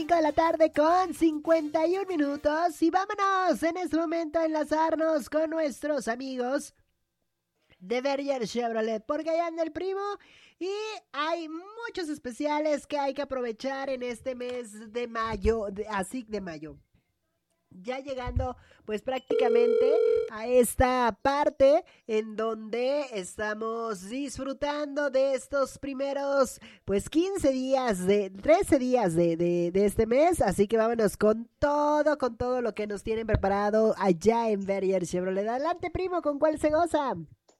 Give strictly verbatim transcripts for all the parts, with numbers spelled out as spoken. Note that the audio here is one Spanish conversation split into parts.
cinco de la tarde con cincuenta y un minutos y vámonos en este momento a enlazarnos con nuestros amigos de Berger Chevrolet, porque allá anda el primo y hay muchos especiales que hay que aprovechar en este mes de mayo, de, así de mayo. Ya llegando pues prácticamente a esta parte en donde estamos disfrutando de estos primeros pues quince días, de trece días de, de, de este mes, así que vámonos con todo, con todo lo que nos tienen preparado allá en Berger Chevrolet. Adelante primo, ¿con cuál se goza?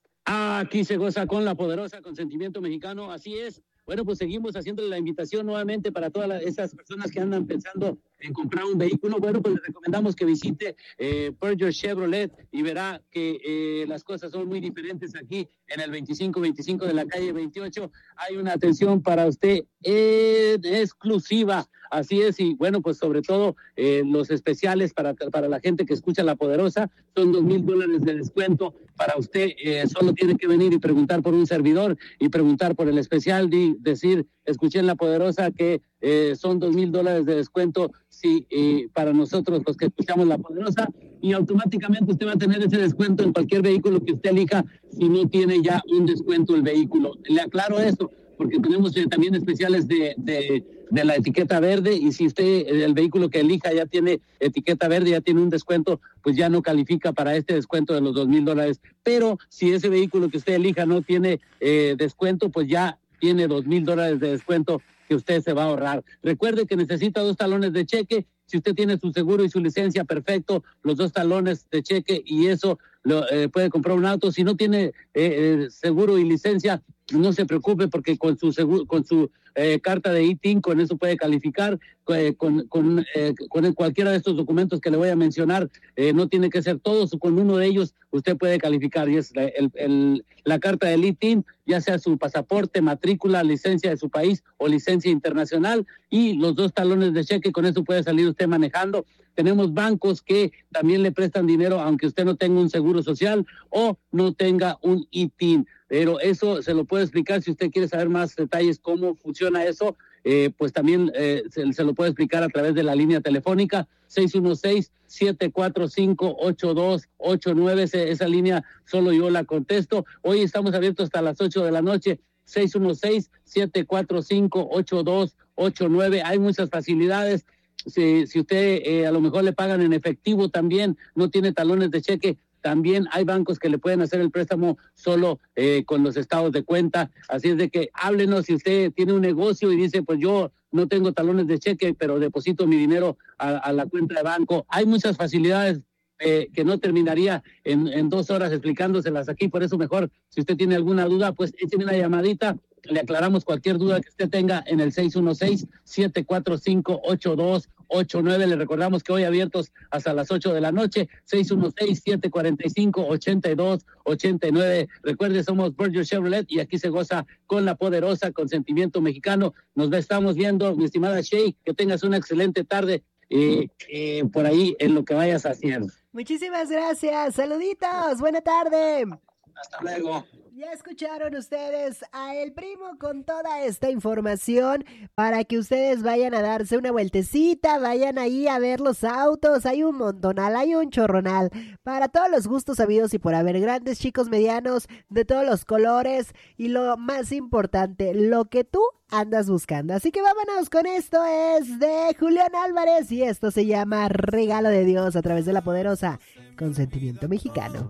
Aquí se goza con la poderosa Consentimiento Mexicano, así es. Bueno, pues seguimos haciéndole la invitación nuevamente para todas las, esas personas que andan pensando en comprar un vehículo. Bueno, pues les recomendamos que visite eh, Berger Chevrolet y verá que eh, las cosas son muy diferentes aquí en el veinticinco veinticinco de la calle veintiocho. Hay una atención para usted eh, exclusiva, así es. Y bueno, pues sobre todo eh, los especiales para, para la gente que escucha La Poderosa son dos mil dólares de descuento para usted. Eh, solo tiene que venir y preguntar por un servidor y preguntar por el especial de decir, escuché en La Poderosa que eh, son dos mil dólares de descuento sí, eh, para nosotros los que escuchamos La Poderosa, y automáticamente usted va a tener ese descuento en cualquier vehículo que usted elija si no tiene ya un descuento el vehículo. Le aclaro esto porque tenemos eh, también especiales de, de, de la etiqueta verde, y si usted eh, el vehículo que elija ya tiene etiqueta verde, ya tiene un descuento, pues ya no califica para este descuento de los dos mil dólares. Pero si ese vehículo que usted elija no tiene eh, descuento, pues ya tiene dos mil dólares de descuento que usted se va a ahorrar. Recuerde que necesita dos talones de cheque. Si usted tiene su seguro y su licencia, perfecto, los dos talones de cheque y eso lo, eh, puede comprar un auto. Si no tiene eh, eh, seguro y licencia, no se preocupe porque con su seguro, con su eh, carta de I T I N, con eso puede calificar, eh, con, con, eh, con cualquiera de estos documentos que le voy a mencionar, eh, no tiene que ser todos, con uno de ellos usted puede calificar, y es la, el, el, la carta del I T I N, ya sea su pasaporte, matrícula, licencia de su país o licencia internacional, y los dos talones de cheque, con eso puede salir usted manejando. Tenemos bancos que también le prestan dinero aunque usted no tenga un seguro social o no tenga un I T I N, pero eso se lo puedo explicar si usted quiere saber más detalles cómo funciona eso. Eh, pues también eh, se, se lo puedo explicar a través de la línea telefónica seis uno seis, siete cuatro cinco, ocho dos ocho nueve. Ese, esa línea solo yo la contesto. Hoy estamos abiertos hasta las ocho de la noche. Seis uno seis, siete cuatro cinco, ocho dos ocho nueve. Hay muchas facilidades. Si, si usted eh, a lo mejor le pagan en efectivo también, no tiene talones de cheque, también hay bancos que le pueden hacer el préstamo solo eh, con los estados de cuenta. Así es de que háblenos si usted tiene un negocio y dice, pues yo no tengo talones de cheque, pero deposito mi dinero a, a la cuenta de banco. Hay muchas facilidades eh, que no terminaría en, en dos horas explicándoselas aquí. Por eso mejor, si usted tiene alguna duda, pues écheme una llamadita. Le aclaramos cualquier duda que usted tenga en el seis uno seis, siete cuatro cinco, ocho dos ocho nueve. Le recordamos que hoy abiertos hasta las ocho de la noche. Seis uno seis, siete cuatro cinco, ocho dos ocho nueve. Recuerde, somos Berger Chevrolet y aquí se goza con la poderosa Consentimiento Mexicano. Nos estamos viendo, mi estimada Shay, que tengas una excelente tarde eh, eh, por ahí en lo que vayas haciendo. Muchísimas gracias, saluditos, buena tarde. Hasta luego. Ya escucharon ustedes a El Primo con toda esta información para que ustedes vayan a darse una vueltecita, vayan ahí a ver los autos. Hay un montonal, hay un chorronal para todos los gustos sabidos y por haber, grandes, chicos, medianos, de todos los colores y lo más importante, lo que tú andas buscando. Así que vámonos con esto, es de Julián Álvarez y esto se llama Regalo de Dios a través de la poderosa Consentimiento Mexicano.